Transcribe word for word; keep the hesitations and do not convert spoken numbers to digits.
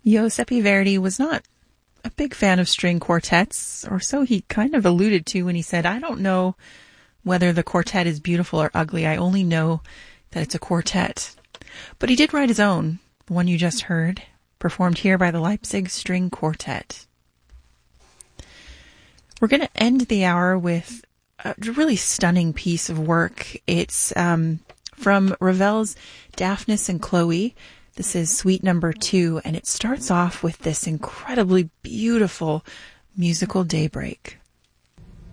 Giuseppe Verdi was not a big fan of string quartets, or so he kind of alluded to when he said, I don't know whether the quartet is beautiful or ugly. I only know that it's a quartet. But he did write his own, the one you just heard, performed here by the Leipzig String Quartet. We're going to end the hour with a really stunning piece of work. It's um, from Ravel's Daphnis and Chloe. This is suite number two, and it starts off with this incredibly beautiful musical daybreak.